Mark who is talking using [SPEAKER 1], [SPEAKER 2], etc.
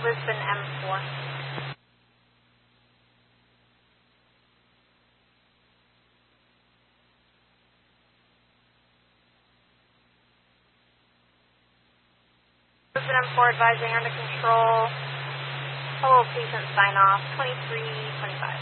[SPEAKER 1] Lisbon M4. Lisbon M4 advising under control. Hello, patient sign off 2325.